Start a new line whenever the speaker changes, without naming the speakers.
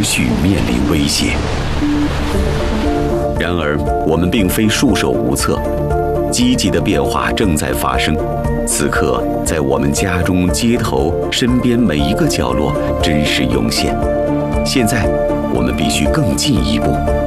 续面临威胁。然而，我们并非束手无策，积极的变化正在发生。此刻，在我们家中、街头、身边每一个角落，真实涌现。现在，我们必须更进一步，